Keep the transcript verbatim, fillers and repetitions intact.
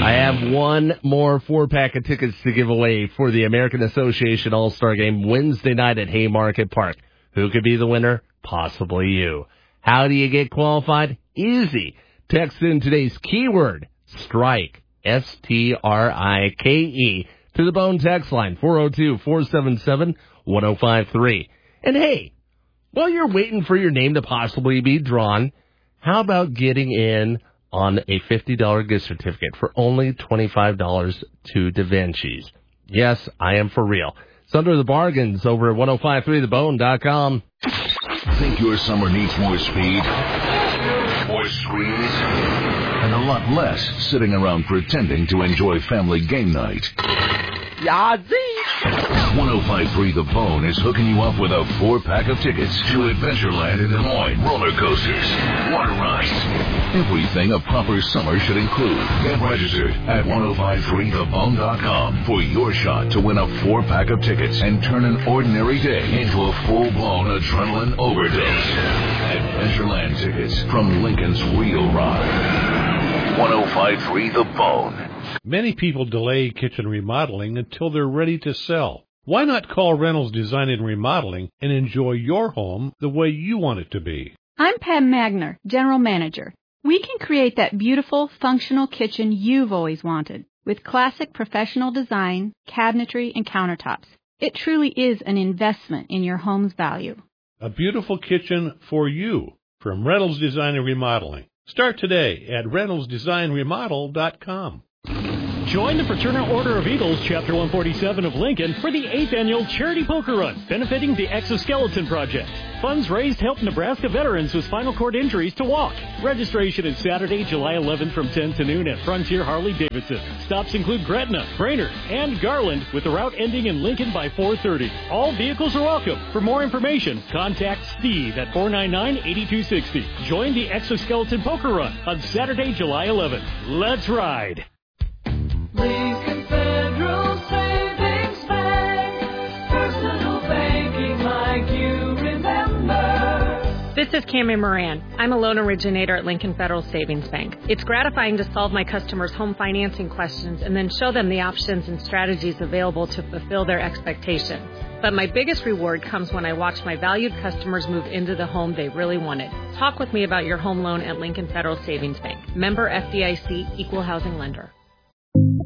I have one more four-pack of tickets to give away for the American Association All-Star Game Wednesday night at Haymarket Park. Who could be the winner? Possibly you. How do you get qualified? Easy. Text in today's keyword, strike, S T R I K E, to the Bone text line, four oh two, four seven seven, one oh five three. And hey, while you're waiting for your name to possibly be drawn, how about getting in on a fifty dollars gift certificate for only twenty-five dollars to Da Vinci's? Yes, I am for real. It's under the bargains over at ten fifty-three the bone dot com. Think your summer needs more speed, more screens, and a lot less sitting around pretending to enjoy family game night? Yazzie! ten fifty-three The Bone is hooking you up with a four-pack of tickets to Adventureland in Des Moines, roller coasters, water rides, everything a proper summer should include. Get registered at ten fifty-three the bone dot com for your shot to win a four-pack of tickets and turn an ordinary day into a full-blown adrenaline overdose. Adventureland tickets from Lincoln's Real Ride. ten fifty-three The Bone. Many people delay kitchen remodeling until they're ready to sell. Why not call Reynolds Design and Remodeling and enjoy your home the way you want it to be? I'm Pam Magner, General Manager. We can create that beautiful, functional kitchen you've always wanted with classic professional design, cabinetry, and countertops. It truly is an investment in your home's value. A beautiful kitchen for you from Reynolds Design and Remodeling. Start today at reynolds design remodel dot com. Join the Fraternal Order of Eagles, Chapter one forty-seven of Lincoln, for the eighth Annual Charity Poker Run, benefiting the Exoskeleton Project. Funds raised help Nebraska veterans with spinal cord injuries to walk. Registration is Saturday, July eleventh from ten to noon at Frontier Harley-Davidson. Stops include Gretna, Brainerd, and Garland, with the route ending in Lincoln by four thirty. All vehicles are welcome. For more information, contact Steve at four nine nine, eight two six zero. Join the Exoskeleton Poker Run on Saturday, July eleventh. Let's ride. Lincoln Federal Savings Bank, personal banking like you remember. This is Cammie Moran. I'm a loan originator at Lincoln Federal Savings Bank. It's gratifying to solve my customers' home financing questions and then show them the options and strategies available to fulfill their expectations. But my biggest reward comes when I watch my valued customers move into the home they really wanted. Talk with me about your home loan at Lincoln Federal Savings Bank. Member F D I C, Equal Housing Lender.